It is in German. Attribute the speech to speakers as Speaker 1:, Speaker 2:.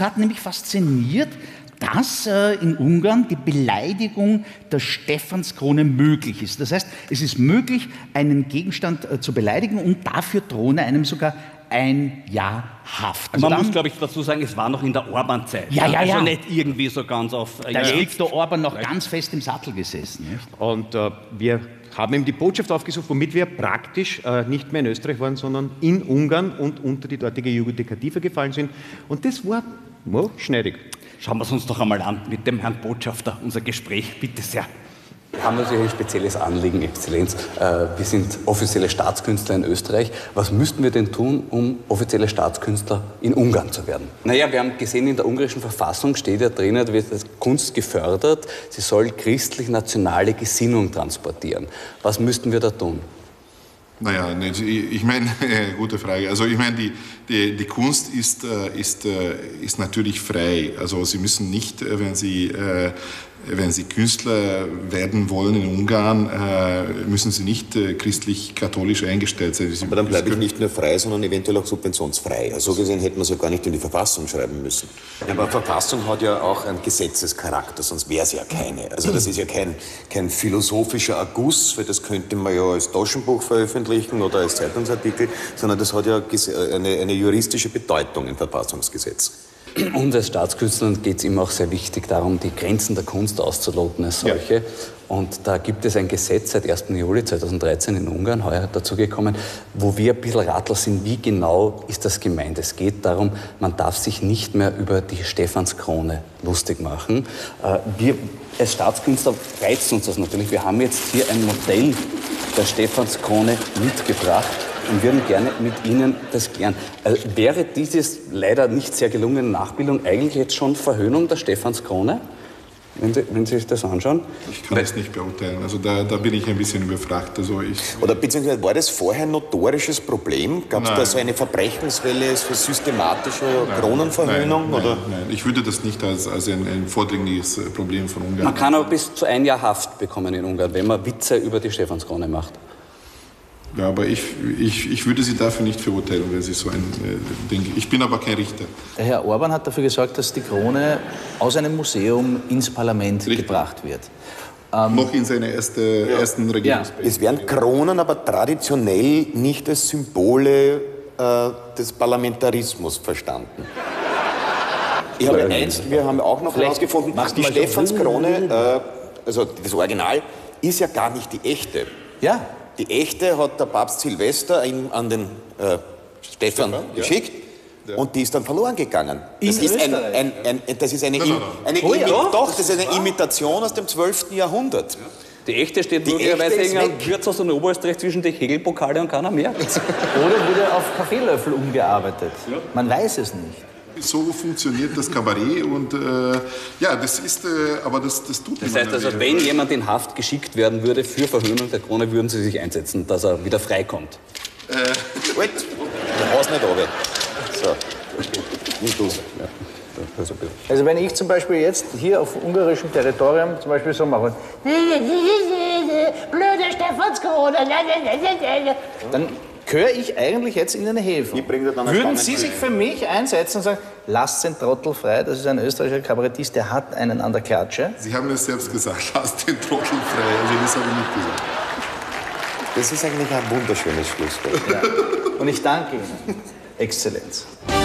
Speaker 1: Uns hat nämlich fasziniert, dass in Ungarn die Beleidigung der Stephanskrone möglich ist. Das heißt, es ist möglich, einen Gegenstand zu beleidigen und dafür drohe einem sogar ein Jahr Haft.
Speaker 2: Also man muss, glaube ich, dazu sagen, es war noch in der Orban-Zeit. Also nicht irgendwie so ganz auf...
Speaker 1: Da ist Viktor Orban noch ganz fest im Sattel gesessen. Nicht?
Speaker 3: Und wir haben ihm die Botschaft aufgesucht, womit wir praktisch nicht mehr in Österreich waren, sondern in Ungarn und unter die dortige Judikative gefallen sind. Und das war schneidig.
Speaker 2: Schauen wir es uns doch einmal an mit dem Herrn Botschafter, unser Gespräch. Bitte sehr.
Speaker 4: Wir haben natürlich ein spezielles Anliegen, Exzellenz. Wir sind offizielle Staatskünstler in Österreich. Was müssten wir denn tun, um offizielle Staatskünstler in Ungarn zu werden? Naja, wir haben gesehen, in der ungarischen Verfassung steht ja drin, da wird Kunst gefördert, sie soll christlich-nationale Gesinnung transportieren. Was müssten wir da tun?
Speaker 5: Naja, ich meine, gute Frage. Also ich meine, die Kunst ist natürlich frei. Also Sie müssen nicht, wenn Sie Künstler werden wollen in Ungarn, müssen Sie nicht christlich-katholisch eingestellt sein.
Speaker 6: Aber dann bleibe ich nicht nur frei, sondern eventuell auch subventionsfrei. Also so gesehen hätten wir es ja gar nicht in die Verfassung schreiben müssen. Ja, aber Verfassung hat ja auch einen Gesetzescharakter, sonst wäre es ja keine. Also das ist ja kein philosophischer Erguss, weil das könnte man ja als Taschenbuch veröffentlichen oder als Zeitungsartikel, sondern das hat ja eine juristische Bedeutung im Verfassungsgesetz.
Speaker 4: Uns als Staatskünstlern geht es immer auch sehr wichtig darum, die Grenzen der Kunst auszuloten als solche. Ja. Und da gibt es ein Gesetz seit 1. Juli 2013 in Ungarn, heuer dazugekommen, wo wir ein bisschen ratlos sind, wie genau ist das gemeint. Es geht darum, man darf sich nicht mehr über die Stephanskrone lustig machen. Wir als Staatskünstler reizen uns das natürlich. Wir haben jetzt hier ein Modell der Stephanskrone mitgebracht und würden gerne mit Ihnen das klären. Wäre dieses leider nicht sehr gelungene Nachbildung eigentlich jetzt schon Verhöhnung der Stephanskrone? Wenn Sie sich das anschauen?
Speaker 5: Ich kann es nicht beurteilen. Also da bin ich ein bisschen überfragt. Also
Speaker 6: Oder beziehungsweise war das vorher ein notorisches Problem? Gab es da so eine Verbrechenswelle für systematische Kronenverhöhnung?
Speaker 5: Nein, ich würde das nicht als ein vordringliches Problem von Ungarn.
Speaker 4: Man kann aber bis zu 1 Jahr Haft bekommen in Ungarn, wenn man Witze über die Stephanskrone macht.
Speaker 5: Ja, aber ich würde Sie dafür nicht verurteilen, wenn Sie so ein Ding... Ich bin aber kein Richter.
Speaker 1: Der Herr Orban hat dafür gesorgt, dass die Krone aus einem Museum ins Parlament gebracht wird.
Speaker 5: Noch in seiner ersten Regierungsperiode.
Speaker 6: Es werden Kronen aber traditionell nicht als Symbole des Parlamentarismus verstanden. Wir haben auch noch herausgefunden, die Stephanskrone, also das Original, ist ja gar nicht die echte.
Speaker 1: Ja.
Speaker 6: Die echte hat der Papst Silvester an den Stephan geschickt. Ja. Und die ist dann verloren gegangen. Das ist eine Imitation aus dem 12. Jahrhundert.
Speaker 4: Die echte steht möglicherweise in einem Wirtshaus in Oberösterreich zwischen den Kegelpokale und keiner mehr.
Speaker 1: Oder wurde auf Kaffeelöffel umgearbeitet. Ja. Man weiß es nicht.
Speaker 5: So funktioniert das Kabarett und das ist, aber das tut
Speaker 4: Das heißt also, wenn jemand in Haft geschickt werden würde für Verhöhnung der Krone, würden Sie sich einsetzen, dass er wieder freikommt?
Speaker 6: Gut, du haust nicht runter. So, nimm du's. Ja.
Speaker 1: Also wenn ich zum Beispiel jetzt hier auf ungarischem Territorium zum Beispiel so mache, blöde Stephanskrone, dann gehöre ich eigentlich jetzt in eine Hilfe. Würden Sie sich für mich einsetzen und sagen, lasst den Trottel frei, das ist ein österreichischer Kabarettist, der hat einen an der Klatsche?
Speaker 5: Sie haben es selbst gesagt, lasst den Trottel frei, also das habe ich nicht gesagt.
Speaker 6: Das ist eigentlich ein wunderschönes Schlusswort.
Speaker 1: Ja. Und ich danke Ihnen, Exzellenz.